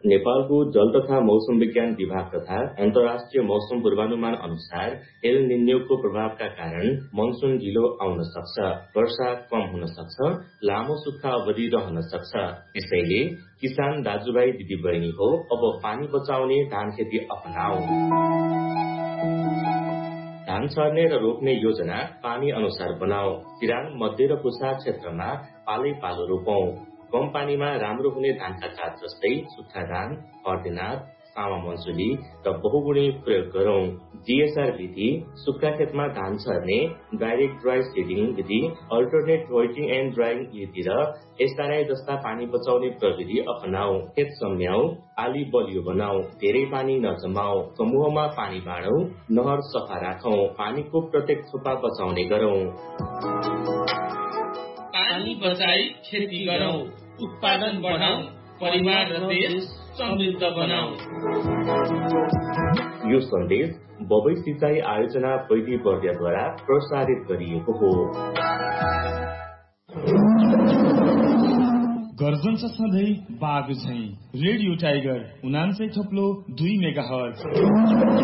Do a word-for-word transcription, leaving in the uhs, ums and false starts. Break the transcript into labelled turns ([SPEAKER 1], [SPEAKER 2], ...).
[SPEAKER 1] नेपालको जल तथा मौसम विज्ञान विभाग तथा अन्तर्राष्ट्रिय मौसम पूर्वानुमान अनुसार एल निन्योको प्रभावका कारण मनसुन ढिलो आउन सक्छ, वर्षा कम हुन सक्छ, लामो सुक्खा अवधि रहन सक्छ। त्यसैले किसान दाजुभाइ दिदीबहिनी हो, अब पानी बचाउने धान खेती अपनाऊ। धान छर्ने र रोप्ने योजना पानी अनुसार बनाऊ। किरान मध्य र कुसा क्षेत्रमा पालै पालो रोपौं। कम पानीमा राम्रो हुने धानका जात जस्तै सुक्खा धान, अर्धेनाथ, सामा मन्सुली र बहुगुणी प्रयोग गरौं। डीएसआर विधि, सुक्खा खेतमा धान छर्ने, डाइरेक्ट ड्राई सीडिङ विधि, अल्टरनेट रोइटिङ एन्ड ड्राइङ विधि र एसआरआई जस्ता पानी बचाउने प्रविधि अपनाऊ। खेत सम्याऊ, आली बलियो बनाऊ, धेरै पानी नजमाऊ, समूहमा पानी बाँडौ, नहर सफा राखौं, पानीको प्रत्येक थोपा बचाउने गरौं।
[SPEAKER 2] पानी बचाई खेती गरौं, उत्पादन बढाऊ, परिवार र देश समृद्ध बनाऊ।
[SPEAKER 1] यो सन्देश बबई सिंचाई आयोजना बैदी बर्दियाद्वारा प्रसारित गरिएको हो।
[SPEAKER 3] गर्जन छ सधैँ बाघ झैं। रेडियो टाइगर उनान्सय थप्लो दुई मेगा हर्ज।